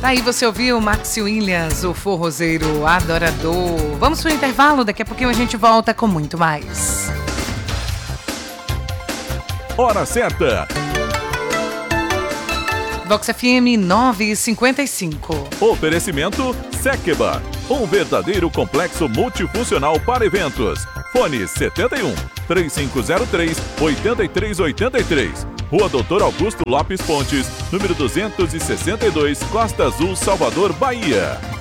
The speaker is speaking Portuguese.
Aí você ouviu Maxi Williams, o forrozeiro adorador. Vamos pro intervalo, daqui a pouquinho a gente volta com muito mais. Hora certa. Vox FM 9:55. Oferecimento Sekeba, um verdadeiro complexo multifuncional para eventos. Fone 71 3503 8383. Rua Doutor Augusto Lopes Pontes, número 262, Costa Azul, Salvador, Bahia.